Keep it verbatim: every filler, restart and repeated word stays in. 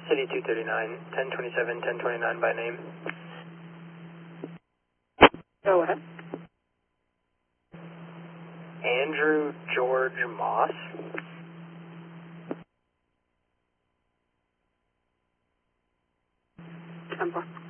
City two thirty-nine, ten twenty-seven, ten twenty-nine by name. Go ahead. Andrew George Moss. ten four.